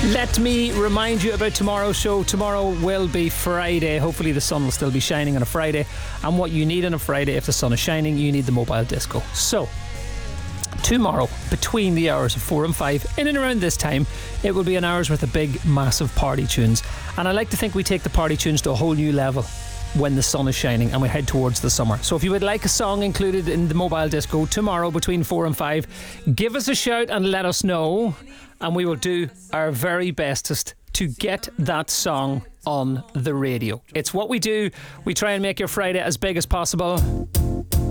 Let me remind you about tomorrow's show. Tomorrow will be Friday. Hopefully the sun will still be shining on a Friday. And what you need on a Friday, if the sun is shining, you need the mobile disco. So, tomorrow, between the hours of 4 and 5, in and around this time, it will be an hour's worth of big, massive party tunes. And I like to think we take the party tunes to a whole new level when the sun is shining and we head towards the summer. So if you would like a song included in the mobile disco tomorrow between 4 and 5, give us a shout and let us know, and we will do our very bestest to get that song on the radio. It's what we do. We try and make your Friday as big as possible.